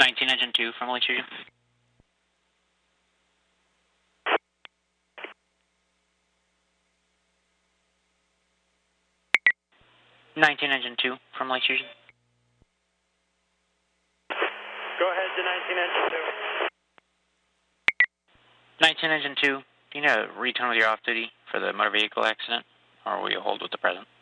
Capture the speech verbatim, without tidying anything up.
nineteen engine two from Lake Sturgeon. nineteen engine two from Lake Sturgeon. Go ahead to nineteen engine two. nineteen engine two, do you need to return with your off duty for the motor vehicle accident, or will you hold with the present?